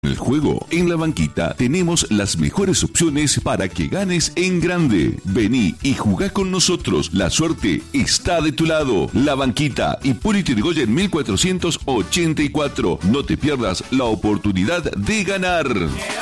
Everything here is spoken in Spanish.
El juego. En La Banquita tenemos las mejores opciones para que ganes en grande. Vení y jugá con nosotros. La suerte está de tu lado. La Banquita, Hipólito Yrigoyen 1484. No te pierdas la oportunidad de ganar.